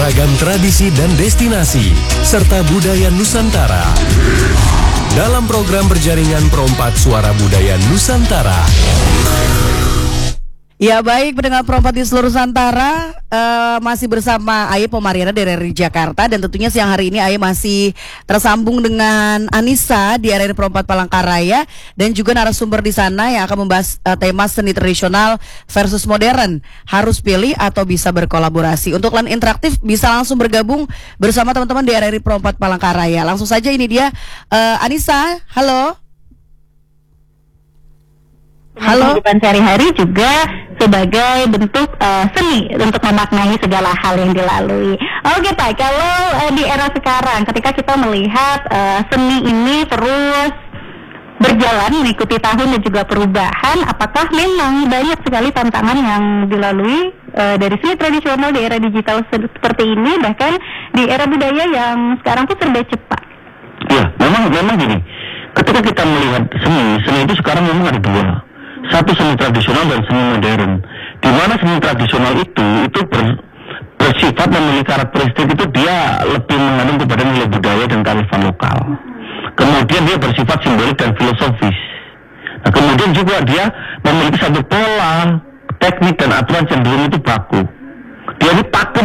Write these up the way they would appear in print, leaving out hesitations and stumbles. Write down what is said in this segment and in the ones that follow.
beragam tradisi dan destinasi, serta budaya Nusantara. Dalam program berjaringan Perompak Suara Budaya Nusantara. Ya baik, pendengar Perompak di seluruh Nusantara, masih bersama Aye Pomariana dari Jakarta. Dan tentunya siang hari ini Aye masih tersambung dengan Anissa di area Perompak Palangkaraya, dan juga narasumber di sana yang akan membahas tema seni tradisional versus modern. Harus pilih atau bisa berkolaborasi. Untuk line interaktif bisa langsung bergabung bersama teman-teman di area Perompak Palangkaraya. Langsung saja, ini dia Anissa, halo. Halo. Kehidupan sehari-hari juga sebagai bentuk seni untuk memaknai segala hal yang dilalui. Oke Pak, kalau di era sekarang ketika kita melihat seni ini terus berjalan mengikuti tahun dan juga perubahan, apakah memang banyak sekali tantangan yang dilalui dari seni tradisional di era digital seperti ini, bahkan di era budaya yang sekarang tuh serba cepat? Ya, memang gini. Ketika kita melihat seni itu sekarang memang ada dua. Satu seni tradisional dan seni modern. Di mana seni tradisional itu bersifat memiliki karakteristik itu dia lebih mengandung kepada nilai budaya dan kearifan lokal. Kemudian dia bersifat simbolik dan filosofis. Nah, kemudian juga dia memiliki satu pola, teknik dan aturan cenderung itu baku. Jadi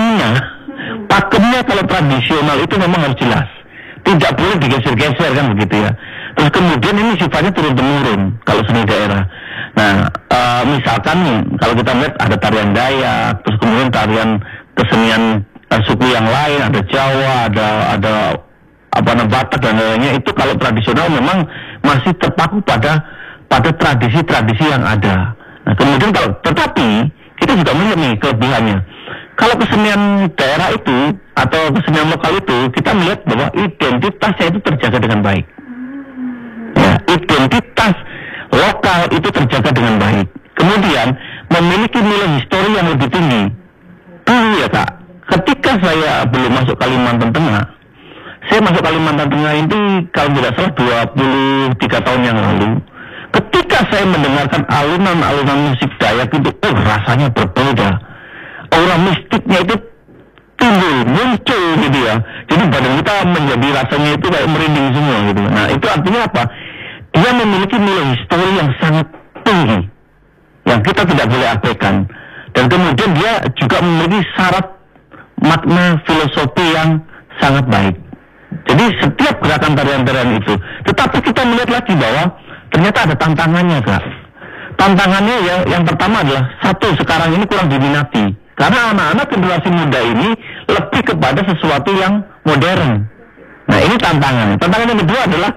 pakemnya kalau tradisional itu memang harus jelas. Tidak boleh digeser-geser kan begitu ya. Terus kemudian ini sifatnya turun-temurun kalau seni daerah. Nah, misalkan nih, kalau kita lihat ada tarian Dayak, terus kemudian tarian kesenian suku yang lain, ada Jawa, ada Batak dan lainnya, itu kalau tradisional memang masih terpaku pada tradisi-tradisi yang ada. Nah, kemudian tetapi kita juga melihat nih kelebihannya. Kalau kesenian daerah itu atau kesenian lokal itu, kita melihat bahwa identitasnya itu terjaga dengan baik. Ya, identitas lokal itu terjaga dengan baik. Kemudian memiliki nilai histori yang lebih tinggi. Dulu ya Kak, ketika saya belum masuk Kalimantan Tengah, saya masuk Kalimantan Tengah ini kalau tidak salah 23 tahun yang lalu. Ketika saya mendengarkan alunan musik Dayak itu, rasanya berbeda. Aura mistiknya itu muncul gitu ya. Jadi badan kita menjadi rasanya itu kayak merinding semua gitu. Nah, itu artinya apa? Dia memiliki nilai histori yang sangat tinggi, yang kita tidak boleh abaikan. Dan kemudian dia juga memiliki syarat makna filosofi yang sangat baik. Jadi setiap gerakan tarian-tarian itu. Tetapi kita melihat lagi bahwa ternyata ada tantangannya Kak. Tantangannya yang pertama adalah, satu, sekarang ini kurang diminati. Karena anak-anak generasi muda ini lebih kepada sesuatu yang modern. Nah, ini tantangannya. Tantangan yang kedua adalah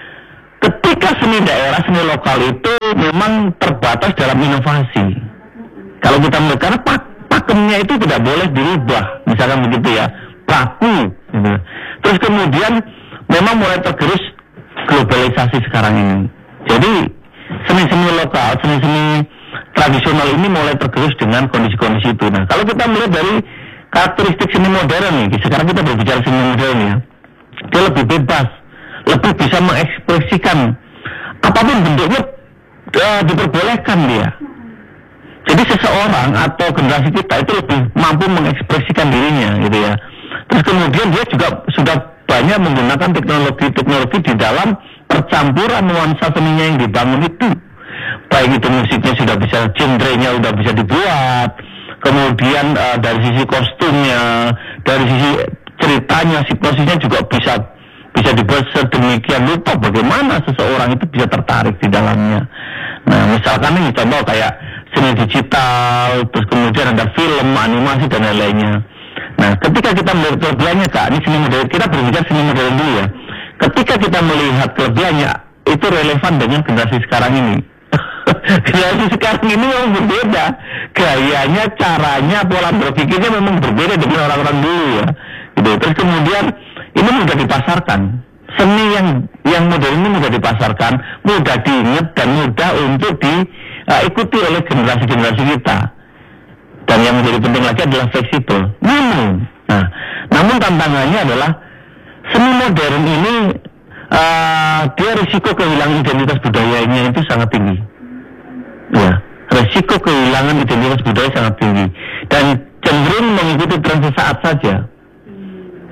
ketika seni daerah, seni lokal itu memang terbatas dalam inovasi. Kalau kita melihat, karena pakemnya itu tidak boleh dirubah, misalkan begitu ya, baku. Gitu. Terus kemudian memang mulai tergerus globalisasi sekarang ini. Jadi seni-seni lokal, seni-seni tradisional ini mulai tergerus dengan kondisi-kondisi itu. Nah, kalau kita melihat dari karakteristik seni modern nih, sekarang kita berbicara seni modern ya, dia lebih bebas, lebih bisa mengekspresikan apapun bentuknya, diperbolehkan dia. Jadi seseorang atau generasi kita itu lebih mampu mengekspresikan dirinya gitu ya. Terus kemudian dia juga sudah banyak menggunakan teknologi di dalam percampuran nuansa seninya yang dibangun itu. Baik itu musiknya sudah bisa, genrenya sudah bisa dibuat, kemudian dari sisi kostumnya, dari sisi ceritanya, situasinya juga bisa dibuat sedemikian rupa bagaimana seseorang itu bisa tertarik di dalamnya. Nah, misalkan ini contoh kayak seni digital, terus kemudian ada film, animasi dan lain-lainnya. Nah, ketika kita melihat kelebihannya Kak, ini seni modern, kita berbicara seni modern dulu ya. Ketika kita melihat kelebihannya, itu relevan dengan generasi sekarang ini. Generasi sekarang ini memang berbeda. Gayanya, caranya, pola berpikirnya memang berbeda dengan orang-orang dulu ya. Gitu. Terus kemudian ini mudah dipasarkan. Seni yang modern ini mudah dipasarkan, mudah diingat dan mudah untuk diikuti oleh generasi-generasi kita. Dan yang menjadi penting lagi adalah fleksibel. Namun tantangannya adalah seni modern ini dia risiko kehilangan identitas budayanya itu sangat tinggi. Ya, risiko kehilangan identitas budaya sangat tinggi dan cenderung mengikuti tren sesaat saja.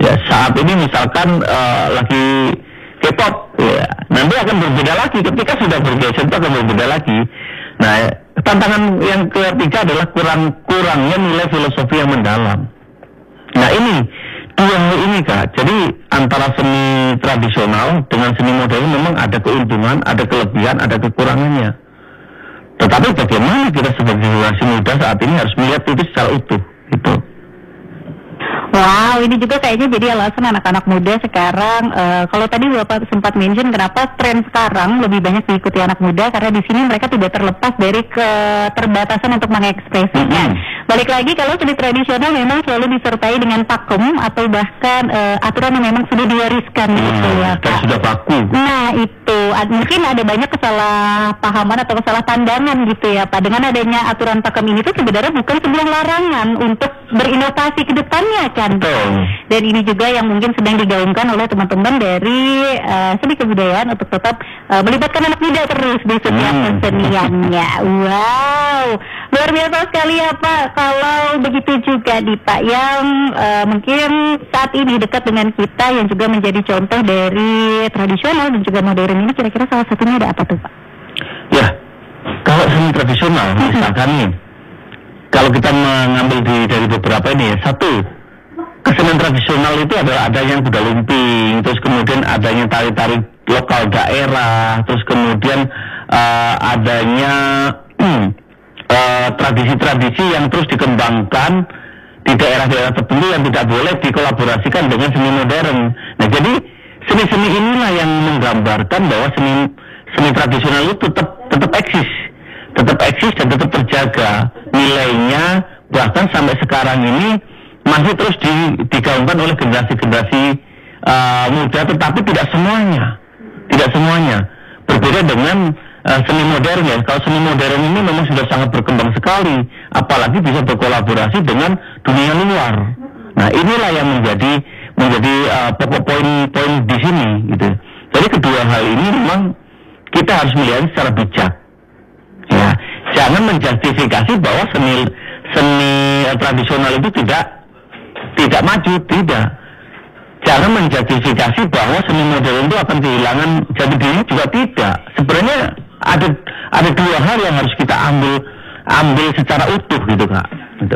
Ya, saat ini misalkan lagi K-pop, ya, nanti akan berbeda lagi. Ketika sudah bergeser itu akan berbeda lagi. Nah, tantangan yang ketiga adalah kurangnya nilai filosofi yang mendalam. Nah, ini dua hal ini, Kak. Jadi antara seni tradisional dengan seni modern memang ada keuntungan, ada kelebihan, ada kekurangannya. Tetapi bagaimana kita sebagai generasi muda saat ini harus melihat itu secara utuh, gitu. Wow, ini juga kayaknya jadi alasan anak-anak muda sekarang. Kalau tadi Bapak sempat mention kenapa tren sekarang lebih banyak diikuti anak muda, karena di sini mereka tidak terlepas dari keterbatasan untuk mengekspresikan. Balik lagi, kalau seni tradisional memang selalu disertai dengan pakem atau bahkan aturan yang memang sudah diwariskan gitu ya, Pak. Sudah baku. Nah itu mungkin ada banyak kesalahpahaman atau kesalah pandangan gitu ya, Pak. Dengan adanya aturan pakem ini tuh sebenarnya bukan sebuah larangan untuk berinovasi ke depannya kan. Dan ini juga yang mungkin sedang digaungkan oleh teman-teman dari seni kebudayaan untuk tetap melibatkan anak muda terus di setiap keseniannya. Wow, luar biasa sekali ya Pak. Kalau begitu juga nih Pak, yang mungkin saat ini dekat dengan kita yang juga menjadi contoh dari tradisional dan juga modern ini, kira-kira salah satunya ada apa tuh Pak? Ya, kalau seni tradisional misalkan nih, kalau kita mengambil dari beberapa ini ya, satu, kesenian tradisional itu adalah adanya kuda lumping, terus kemudian adanya tari-tari lokal daerah, terus kemudian adanya tradisi-tradisi yang terus dikembangkan di daerah-daerah tertentu yang tidak boleh dikolaborasikan dengan seni modern. Nah, jadi seni-seni inilah yang menggambarkan bahwa seni tradisional itu tetap eksis dan tetap terjaga nilainya, bahkan sampai sekarang ini masih terus digaungkan oleh generasi-generasi muda, tetapi tidak semuanya. Berbeda dengan seni modern ya. Kalau seni modern ini memang sudah sangat berkembang sekali, apalagi bisa berkolaborasi dengan dunia luar. Nah, inilah yang menjadi pokok poin di sini gitu. Jadi kedua hal ini memang kita harus melihat secara bijak. Ya, jangan menjustifikasi bahwa seni tradisional itu tidak maju, tidak. Jangan menjustifikasi bahwa seni modern itu akan kehilangan jati diri, juga tidak. Sebenarnya ada dua hal yang harus kita ambil secara utuh gitu Kak. Gitu.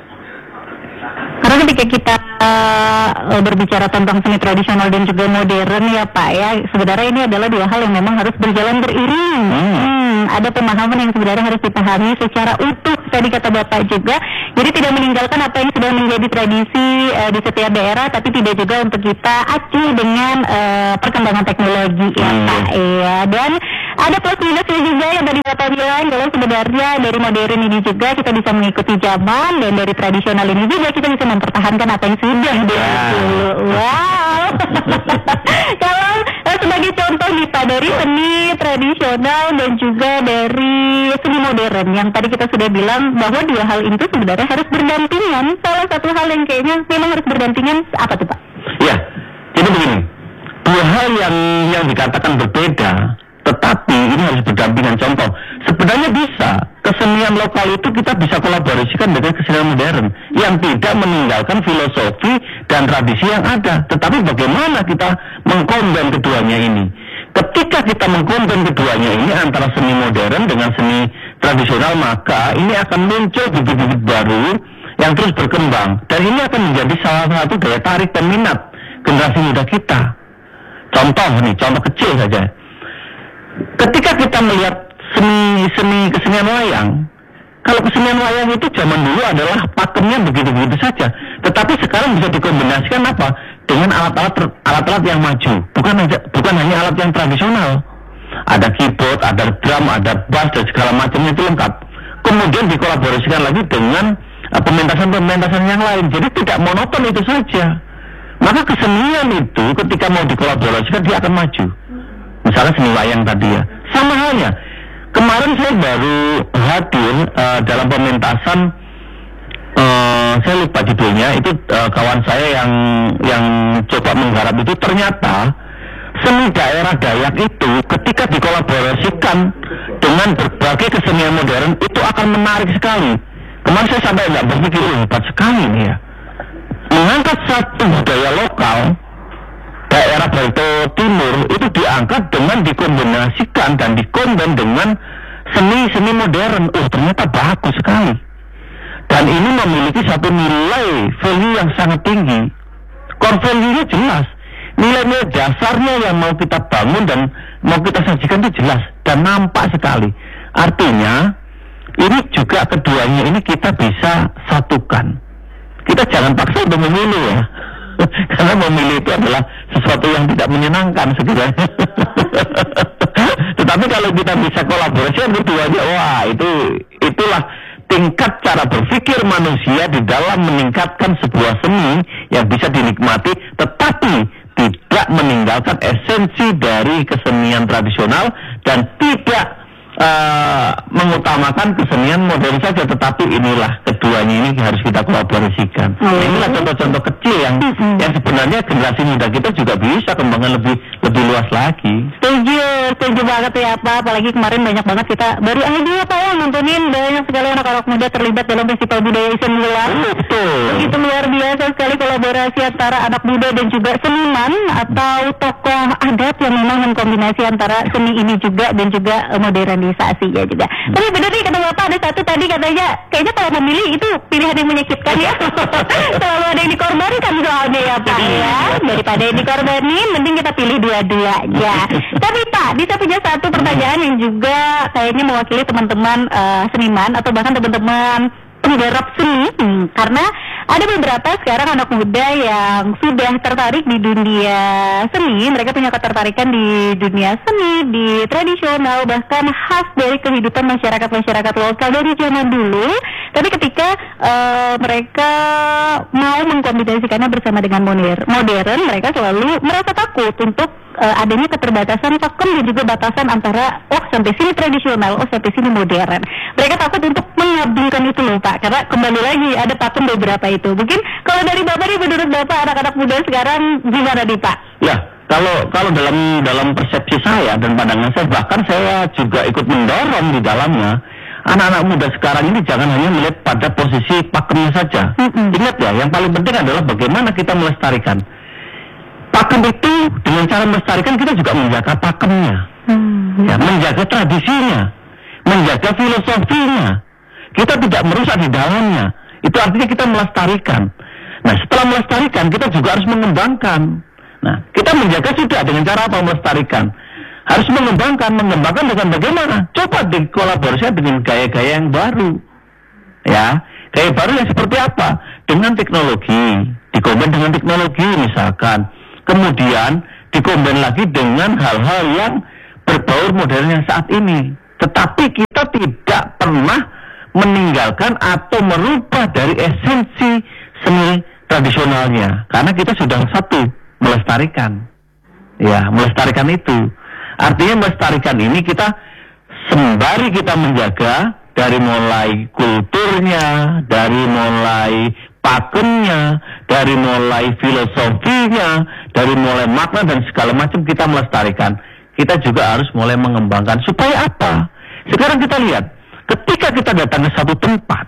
Karena ketika kita berbicara tentang seni tradisional dan juga modern ya Pak ya, sebenarnya ini adalah dua hal yang memang harus berjalan beriring. Ada pemahaman yang sebenarnya harus dipahami secara utuh, tadi kata Bapak juga. Jadi tidak meninggalkan apa yang sudah menjadi tradisi di setiap daerah, tapi tidak juga untuk kita acuh dengan perkembangan teknologi ya Pak ya. Dan ada plus minusnya juga yang tadi Bapak bilang, kalau sebenarnya dari modern ini juga kita bisa mengikuti zaman, dan dari tradisional ini juga kita bisa mempertahankan apa yang sudah dulu. Wow. Kalau sebagai contoh nih Pak, dari seni tradisional dan juga dari seni modern yang tadi kita sudah bilang bahwa dua hal itu sebenarnya harus berdampingan. Salah satu hal yang kayaknya memang harus berdampingan apa tuh Pak? Ya, jadi begini, dua hal yang dikatakan berbeda, tetapi ini harus berdampingan. Contoh, sebenarnya bisa kesenian lokal itu kita bisa kolaborasikan dengan kesenian modern yang tidak meninggalkan filosofi dan tradisi yang ada. Tetapi bagaimana kita mengkombin keduanya ini? Ketika kita mengkombin keduanya ini antara seni modern dengan seni tradisional, maka ini akan muncul bibit-bibit baru yang terus berkembang, dan ini akan menjadi salah satu daya tarik dan minat generasi muda kita. Contoh kecil saja. Ketika kita melihat kesenian wayang, kalau kesenian wayang itu zaman dulu adalah pakemnya begitu-begitu saja, tetapi sekarang bisa dikombinasikan apa? Dengan alat-alat yang maju, bukan hanya alat yang tradisional. Ada keyboard, ada drum, ada bass dan segala macamnya itu lengkap. Kemudian dikolaborasikan lagi dengan pementasan yang lain. Jadi tidak monoton itu saja. Maka kesenian itu ketika mau dikolaborasikan dia akan maju. Misalnya seni wayang tadi ya. Sama halnya. Kemarin saya baru hadir dalam pementasan, saya lupa judulnya, itu kawan saya yang coba menggarap itu, ternyata seni daerah Dayak itu ketika dikolaborasikan dengan berbagai kesenian modern itu akan menarik sekali. Kemarin saya sampai nggak berpikir, hebat sekali nih ya. mengangkat satu budaya lokal daerah Barito Timur itu diangkat dengan dikombinasikan dan dikombin dengan seni modern. Ternyata bagus sekali. Dan ini memiliki satu nilai value yang sangat tinggi. Core value-nya jelas. Nilai-nilai dasarnya yang mau kita bangun dan mau kita sajikan itu jelas dan nampak sekali. Artinya ini juga keduanya ini kita bisa satukan. Kita jangan paksa untuk memilih ya. Karena memilih itu adalah sesuatu yang tidak menyenangkan sekiranya. Tetapi kalau kita bisa kolaborasi yang keduanya, wah itulah tingkat cara berpikir manusia di dalam meningkatkan sebuah seni yang bisa dinikmati tetapi tidak meninggalkan esensi dari kesenian tradisional dan tidak mengutamakan kesenian modern saja, tetapi inilah keduanya ini harus kita kolaborasikan. Inilah contoh-contoh kecil yang sebenarnya generasi muda kita juga bisa kembangkan lebih luas lagi. Setuju banget ya Pak. Apalagi kemarin banyak banget kita baru aja Pak ya nontonin banyak sekali anak-anak muda terlibat dalam festival budaya Asian Wulan. Betul. Begitu luar biasa sekali kolaborasi antara anak muda dan juga seniman atau tokoh adat yang memang mengkombinasi antara seni ini juga dan juga modernisasinya juga. Tapi benar nih kata Bapak ada satu tadi katanya kayaknya kalau memilih itu pilihan yang menyakitkan ya. Selalu ada yang dikorbankan soalnya ya Pak ya. Daripada yang dikorbanin mending kita pilih dua-duanya. Tapi Pak, bisa punya satu pertanyaan yang juga kayaknya mewakili teman-teman seniman atau bahkan teman-teman penggarap seni, karena ada beberapa sekarang anak muda yang sudah tertarik di dunia seni. Mereka punya ketertarikan di dunia seni, di tradisional, bahkan khas dari kehidupan masyarakat lokal dari zaman dulu. Tapi ketika mereka mau mengkombinasikannya bersama dengan modern, mereka selalu merasa takut untuk adanya keterbatasan pakem dan juga batasan antara sampai sini tradisional, sampai sini modern. Mereka takut untuk mengabdikan itu loh Pak, karena kembali lagi ada pakem beberapa itu. Mungkin kalau dari Bapak nih, menurut Bapak anak-anak muda sekarang gimana nih Pak? Ya, kalau dalam persepsi saya dan pandangan saya, bahkan saya juga ikut mendorong di dalamnya. Anak-anak muda sekarang ini jangan hanya melihat pada posisi pakemnya saja. Ingat ya, yang paling penting adalah bagaimana kita melestarikan. Pakem itu dengan cara melestarikan kita juga menjaga pakemnya, ya, menjaga tradisinya, menjaga filosofinya. Kita tidak merusak di dalamnya. Itu artinya kita melestarikan. Nah, setelah melestarikan kita juga harus mengembangkan. Nah, kita menjaga sudah dengan cara apa melestarikan? Harus mengembangkan dengan bagaimana? Coba dikolaborasi dengan gaya-gaya yang baru. Ya, gaya baru yang seperti apa? Dengan teknologi, dikombin dengan teknologi misalkan. Kemudian dikombin lagi dengan hal-hal yang berbaur modern yang saat ini. Tetapi kita tidak pernah meninggalkan atau merubah dari esensi seni tradisionalnya. Karena kita sudah satu, melestarikan. Ya, melestarikan itu. Artinya melestarikan ini kita sembari kita menjaga dari mulai kulturnya, dari mulai pakemnya, dari mulai filosofinya, dari mulai makna dan segala macam kita melestarikan. Kita juga harus mulai mengembangkan. Supaya apa? Sekarang kita lihat, ketika kita datang ke satu tempat,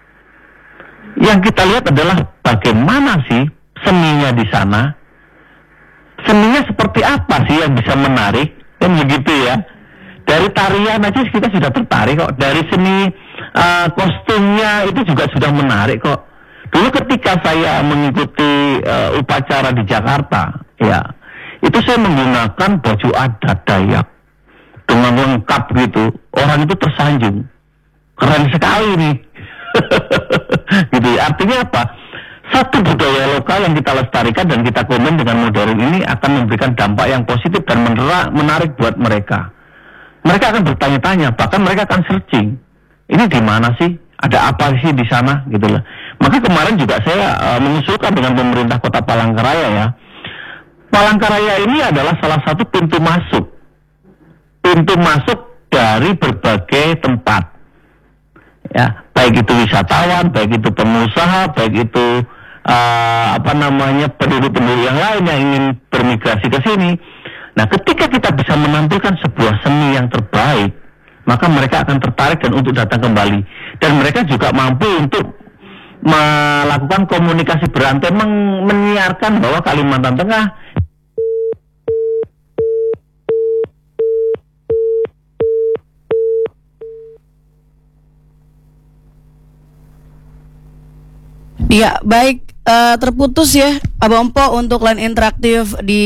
yang kita lihat adalah bagaimana sih seninya di sana. Seninya seperti apa sih yang bisa menarik? Kan begitu ya. Dari tarian aja kita sudah tertarik kok. Dari seni kostumnya itu juga sudah menarik kok. Dulu ketika saya mengikuti upacara di Jakarta, ya, itu saya menggunakan baju adat Dayak dengan lengkap gitu. Orang itu tersanjung. Keren sekali nih. Gitu. Artinya apa? Satu budaya lokal yang kita lestarikan dan kita komen dengan modern ini akan memberikan dampak yang positif dan menarik buat mereka. Mereka akan bertanya-tanya, bahkan mereka akan searching. Ini di mana sih? Ada apa sih di sana? Gitu loh. Maka kemarin juga saya mengusulkan dengan pemerintah Kota Palangkaraya ya. Palangkaraya ini adalah salah satu pintu masuk dari berbagai tempat. Ya, baik itu wisatawan, baik itu pengusaha, baik itu penduduk-penduduk yang lain yang ingin bermigrasi ke sini. Nah, ketika kita bisa menampilkan sebuah seni yang terbaik, maka mereka akan tertarik dan untuk datang kembali. Dan mereka juga mampu untuk melakukan komunikasi berantai, menyiarkan bahwa Kalimantan Tengah Ya, baik, terputus ya Abang Empo untuk line interaktif di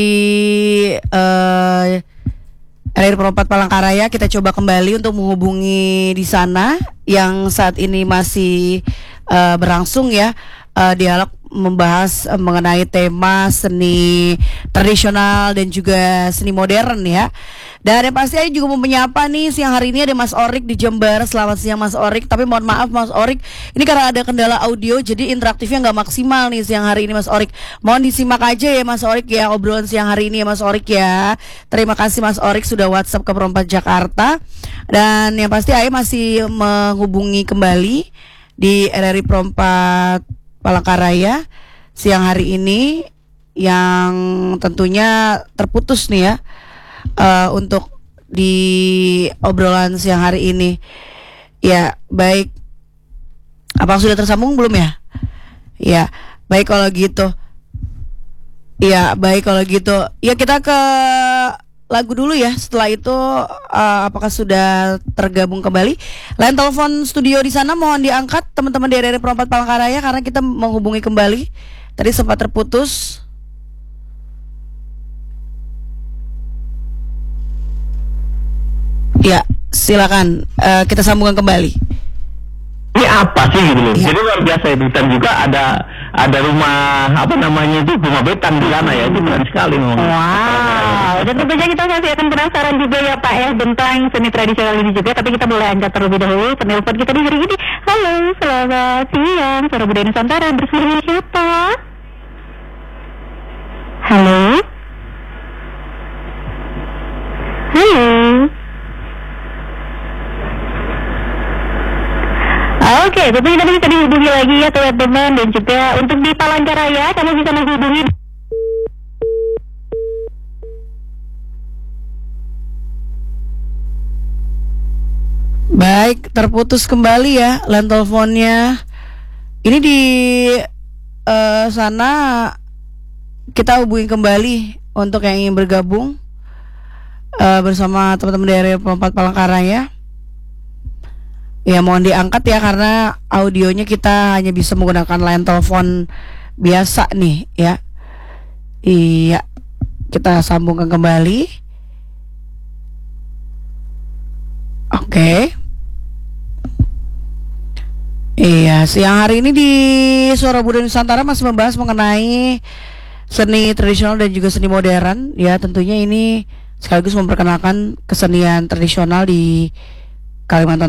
RRI Perompat Palangkaraya. Kita coba kembali untuk menghubungi di sana yang saat ini masih berlangsung ya, dialog membahas mengenai tema seni tradisional dan juga seni modern ya. Dan yang pasti saya juga mau menyapa nih siang hari ini ada Mas Orik di Jember. Selamat siang Mas Orik. Tapi mohon maaf Mas Orik, ini karena ada kendala audio jadi interaktifnya nggak maksimal nih siang hari ini Mas Orik. Mohon disimak aja ya Mas Orik ya obrolan siang hari ini ya Mas Orik ya. Terima kasih Mas Orik sudah WhatsApp ke Perompat Jakarta. Dan yang pasti saya masih menghubungi kembali di RRI Perompat Palangkaraya siang hari ini yang tentunya terputus nih ya. Untuk di obrolan siang hari ini. Ya, baik. Apa sudah tersambung belum ya? Ya, baik kalau gitu. Ya, baik kalau gitu. Ya, kita ke lagu dulu ya. Setelah itu apakah sudah tergabung kembali? Line telepon studio di sana mohon diangkat teman-teman di RRI Perompat Palangkaraya karena kita menghubungi kembali. Tadi sempat terputus. Ya, silakan kita sambungkan kembali. ini apa sih gitu loh. Ya. Jadi luar biasa itu, dan juga ada rumah apa namanya itu, rumah betan di sana ya, itu keren sekali memang. Wow, dan tentunya kita masih akan penasaran juga ya Pak ya tentang seni tradisional ini juga, tapi kita boleh angkat terlebih dahulu penelpon kita di hari ini. Halo, selamat siang, Suara Budaya Nusantara, bersama siapa? Halo? Halo? Oke, tentunya tadi bisa dihubungi lagi ya teman-teman, dan juga untuk di Palangkaraya kamu bisa menghubungi. Baik, terputus kembali ya line teleponnya. Ini di sana kita hubungi kembali untuk yang ingin bergabung bersama teman-teman dari Perompat Palangkaraya. Ya mohon diangkat ya karena audionya kita hanya bisa menggunakan line telepon biasa nih ya. Iya, kita sambungkan kembali. Oke. Iya, siang hari ini di Suara Budaya Nusantara masih membahas mengenai seni tradisional dan juga seni modern. Ya, tentunya ini sekaligus memperkenalkan kesenian tradisional di Kalimantan